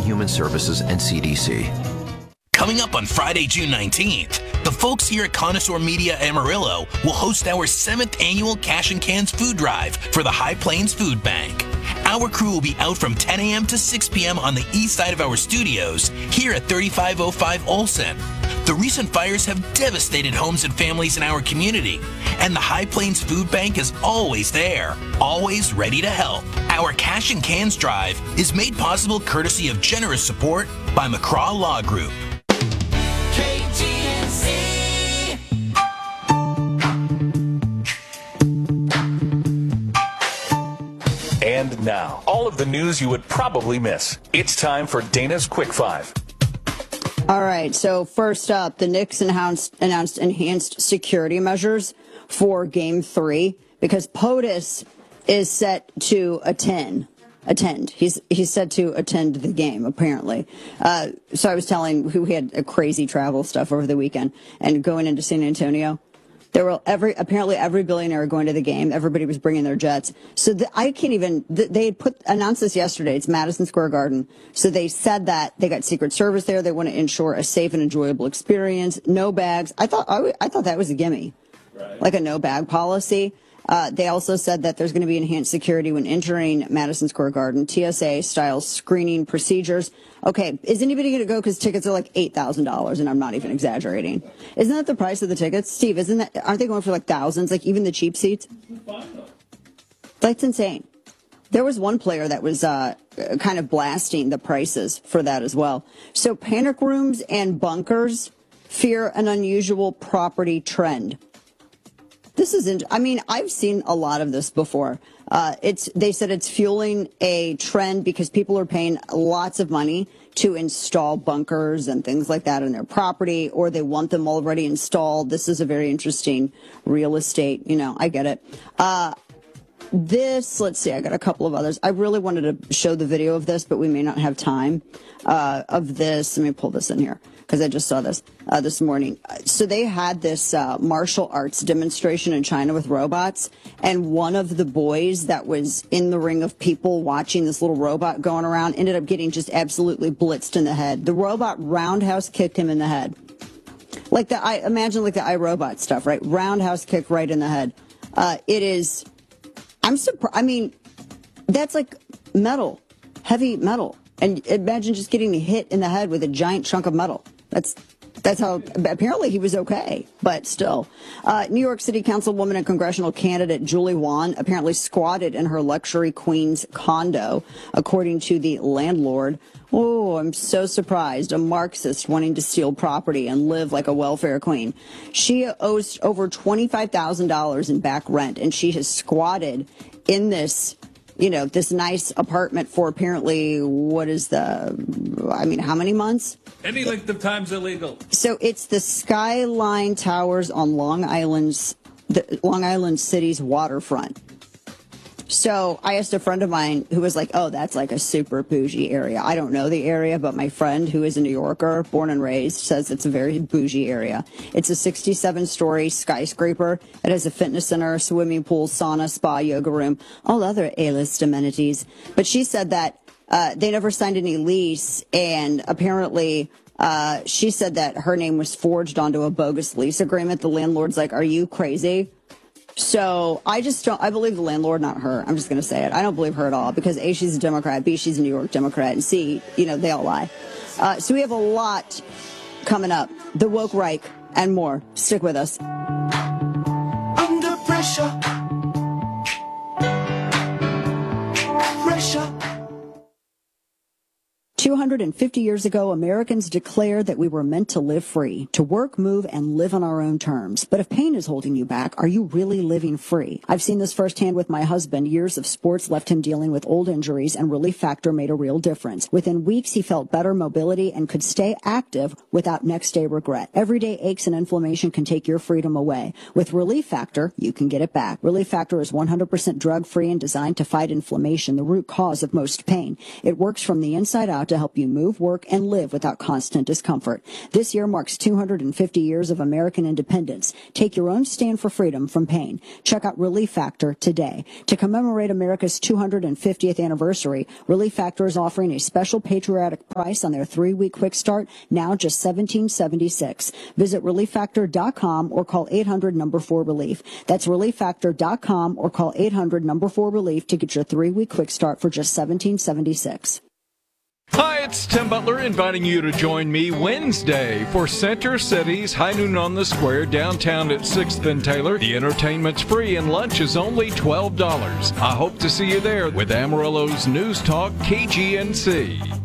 Human Services and CDC. Coming up on Friday, June 19th, the folks here at Connoisseur Media Amarillo will host our 7th annual Cash and Cans Food Drive for the High Plains Food Bank. Our crew will be out from 10 a.m. to 6 p.m. on the east side of our studios here at 3505 Olson. The recent fires have devastated homes and families in our community, and the High Plains Food Bank is always there, always ready to help. Our Cash and Cans Drive is made possible courtesy of generous support by McCraw Law Group. And now, all of the news you would probably miss. It's time for Dana's Quick Five. All right, so first up, the Knicks announced enhanced security measures for Game 3 because POTUS is set to attend. He's set to attend the game, apparently. So I was telling who had a crazy travel stuff over the weekend and going into San Antonio. There were apparently every billionaire going to the game. Everybody was bringing their jets. So I can't even, they had announced this yesterday. It's Madison Square Garden. So they said that they got Secret Service there. They want to ensure a safe and enjoyable experience. No bags. I thought that was a gimme. Right. Like a no bag policy. They also said that there's going to be enhanced security when entering Madison Square Garden, TSA-style screening procedures. Okay, is anybody going to go because tickets are like $8,000, and I'm not even exaggerating. Isn't that the price of the tickets? Steve, aren't they going for like thousands, like even the cheap seats? That's insane. There was one player that was kind of blasting the prices for that as well. So panic rooms and bunkers fear an unusual property trend. I've seen a lot of this before. They said it's fueling a trend because people are paying lots of money to install bunkers and things like that in their property, or they want them already installed. This is a very interesting real estate. I get it. Let's see, I got a couple of others. I really wanted to show the video of this, but we may not have time of this. Let me pull this in here because I just saw this morning. So they had this martial arts demonstration in China with robots, and one of the boys that was in the ring of people watching this little robot going around ended up getting just absolutely blitzed in the head. The robot roundhouse kicked him in the head. Imagine like the iRobot stuff, right? Roundhouse kick right in the head. I'm surprised. That's like metal, heavy metal. And imagine just getting hit in the head with a giant chunk of metal. That's how, apparently he was okay, but still. New York City Councilwoman and congressional candidate Julie Wan apparently squatted in her luxury Queens condo, according to the landlord. Oh, I'm so surprised. A Marxist wanting to steal property and live like a welfare queen. She owes over $25,000 in back rent, and she has squatted in this nice apartment for apparently, how many months? Any length of time's illegal. So it's the Skyline Towers on Long Island City's waterfront. So I asked a friend of mine who was like, oh, that's like a super bougie area. I don't know the area, but my friend who is a New Yorker, born and raised, says it's a very bougie area. It's a 67-story skyscraper. It has a fitness center, swimming pool, sauna, spa, yoga room, all other A-list amenities. But she said that they never signed any lease, and apparently she said that her name was forged onto a bogus lease agreement. The landlord's like, are you crazy? So I believe the landlord, not her. I'm just going to say it. I don't believe her at all because A, she's a Democrat, B, she's a New York Democrat, and C, they all lie. So we have a lot coming up. The woke Reich and more. Stick with us. Under pressure. Pressure. 250 years ago, Americans declared that we were meant to live free, to work, move, and live on our own terms. But if pain is holding you back, are you really living free? I've seen this firsthand with my husband. Years of sports left him dealing with old injuries, and Relief Factor made a real difference. Within weeks, he felt better mobility and could stay active without next-day regret. Everyday aches and inflammation can take your freedom away. With Relief Factor, you can get it back. Relief Factor is 100% drug-free and designed to fight inflammation, the root cause of most pain. It works from the inside out to help you move, work, and live without constant discomfort. This year marks 250 years of American independence. Take your own stand for freedom from pain. Check out Relief Factor today. To commemorate America's 250th anniversary, Relief Factor is offering a special patriotic price on their 3-week quick start, now just $17.76. Visit ReliefFactor.com or call 800-4RELIEF. That's ReliefFactor.com or call 800-4RELIEF to get your 3-week quick start for just $17.76. Hi, it's Tim Butler inviting you to join me Wednesday for Center City's High Noon on the Square downtown at 6th and Taylor. The entertainment's free and lunch is only $12. I hope to see you there with Amarillo's News Talk KGNC.